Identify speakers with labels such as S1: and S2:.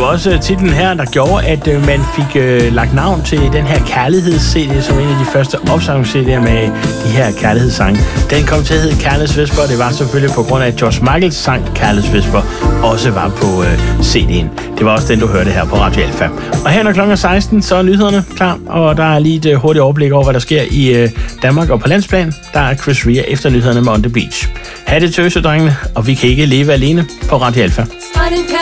S1: også titlen her, der gjorde, at man fik lagt navn til den her kærligheds-CD, som en af de første opsamlings-CD'er med de her kærlighedssange. Den kom til at hedde Kærlighedsvesper, og det var selvfølgelig på grund af, at George Michaels sang Kærlighedsvesper også var på CD'en. Det var også den, du hørte her på Radio Alfa. Og her når klokken 16, så er nyhederne klar, og der er lige et hurtigt overblik over, hvad der sker i Danmark og på landsplan. Der er Chris Rea efter nyhederne med On The Beach. Ha' det tøsedrengene, og vi kan ikke leve alene på Radio Alfa.